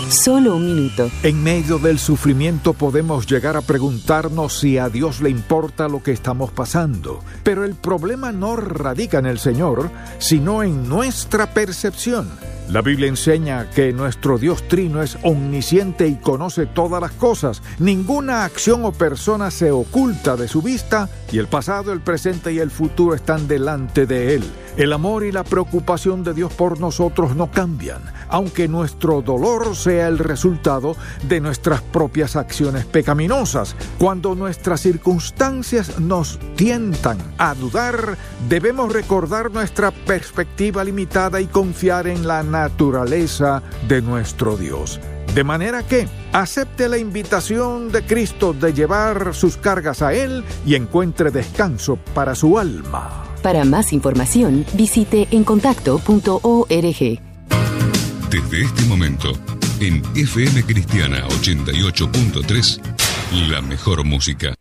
Solo un minuto. En medio del sufrimiento podemos llegar a preguntarnos si a Dios le importa lo que estamos pasando. Pero el problema no radica en el Señor, sino en nuestra percepción. La Biblia enseña que nuestro Dios trino es omnisciente y conoce todas las cosas. Ninguna acción o persona se oculta de su vista y el pasado, el presente y el futuro están delante de Él. El amor y la preocupación de Dios por nosotros no cambian, aunque nuestro dolor sea el resultado de nuestras propias acciones pecaminosas. Cuando nuestras circunstancias nos tientan a dudar, debemos recordar nuestra perspectiva limitada y confiar en la naturaleza de nuestro Dios. De manera que acepte la invitación de Cristo de llevar sus cargas a Él y encuentre descanso para su alma. Para más información, visite encontacto.org. Desde este momento, en FM Cristiana 88.3, la mejor música.